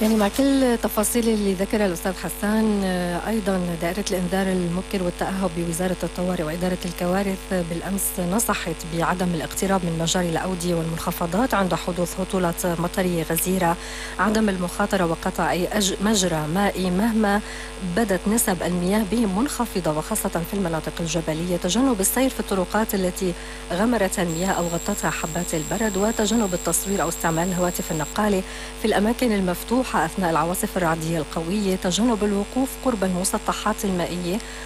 يعني مع كل التفاصيل اللي ذكرها الأستاذ حسان، أيضا دائرة الإنذار المبكر والتأهب بوزارة الطوارئ وإدارة الكوارث بالأمس نصحت بعدم الاقتراب من مجاري الأودية والمنخفضات عند حدوث هطولات مطرية غزيرة، عدم المخاطرة وقطع أي مجرى مائي مهما بدت نسب المياه بهم منخفضة وخاصة في المناطق الجبلية، تجنب السير في الطرقات التي غمرتها المياه أو غطتها حبات البرد، وتجنب التصوير أو استعمال الهواتف النقالة في الأماكن المفتوحة أثناء العواصف الرعدية القوية، تجنب الوقوف قرب المسطحات المائية